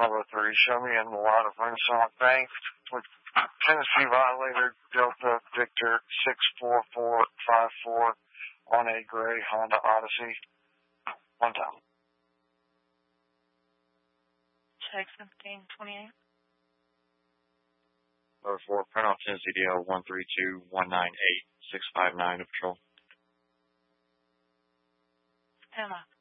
Bravo 3, show me in the lot of Renaissance Bank with Tennessee Violator, Delta Victor 64454 on a gray Honda Odyssey. One time. Check 1728. Number 4, print off Tennessee DL 132198 659 of patrol. Emma.